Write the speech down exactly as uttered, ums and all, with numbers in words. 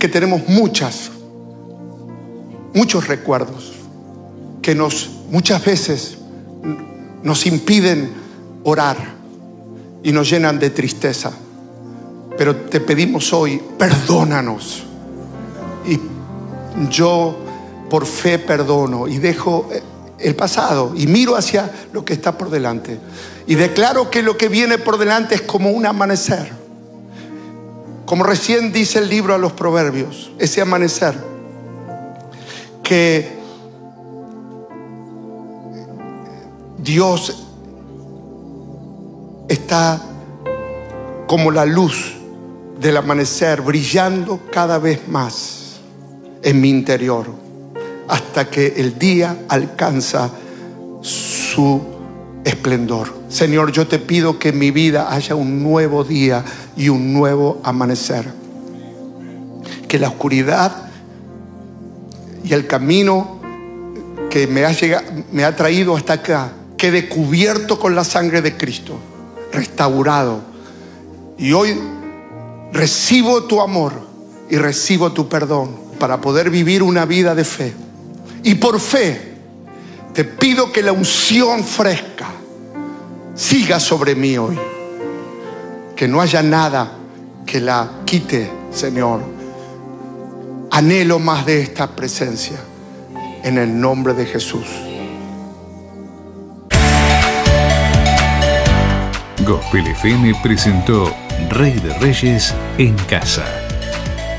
que tenemos muchas, muchos recuerdos que nos, muchas veces nos impiden orar y nos llenan de tristeza. Pero te pedimos hoy, perdónanos. Y yo por fe perdono y dejo el pasado y miro hacia lo que está por delante. Y declaro que lo que viene por delante es como un amanecer. Como recién dice el libro a los Proverbios, ese amanecer que Dios está como la luz del amanecer brillando cada vez más en mi interior hasta que el día alcanza su esplendor. Señor, yo te pido que en mi vida haya un nuevo día y un nuevo amanecer. Que la oscuridad y el camino que me ha, llegado, me ha traído hasta acá quede cubierto con la sangre de Cristo, restaurado. Y hoy recibo tu amor y recibo tu perdón para poder vivir una vida de fe. Y por fe te pido que la unción fresca siga sobre mí hoy. Que no haya nada que la quite, Señor. Anhelo más de esta presencia en el nombre de Jesús. Gospel F M presentó Rey de Reyes en Casa.